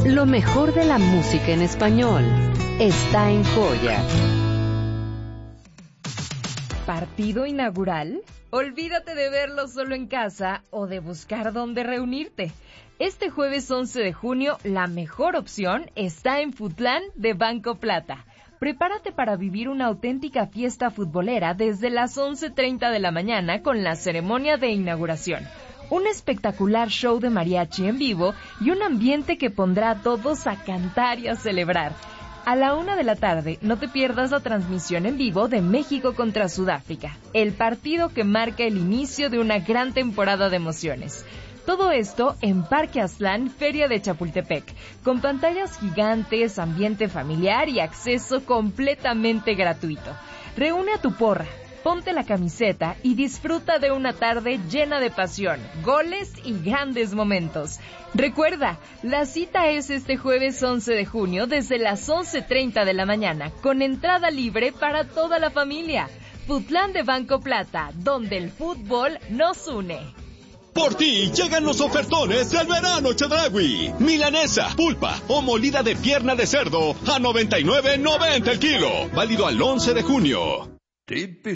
Lo mejor de la música en español está en Joya. ¿Partido inaugural? Olvídate de verlo solo en casa o de buscar dónde reunirte. Este jueves 11 de junio, la mejor opción está en Futlán de Banco Plata. Prepárate para vivir una auténtica fiesta futbolera desde las 11:30 de la mañana con la ceremonia de inauguración. Un espectacular show de mariachi en vivo y un ambiente que pondrá a todos a cantar y a celebrar. A la 1 de la tarde, no te pierdas la transmisión en vivo de México contra Sudáfrica, el partido que marca el inicio de una gran temporada de emociones. Todo esto en Parque Aztlán, Feria de Chapultepec, con pantallas gigantes, ambiente familiar y acceso completamente gratuito. Reúne a tu porra, ponte la camiseta y disfruta de una tarde llena de pasión, goles y grandes momentos. Recuerda, la cita es este jueves 11 de junio desde las 11:30 de la mañana, con entrada libre para toda la familia. Futlán de Banco Plata, donde el fútbol nos une. Por ti llegan los ofertones del verano Chedraui. Milanesa, pulpa o molida de pierna de cerdo a $99.90 el kilo. Válido al 11 de junio.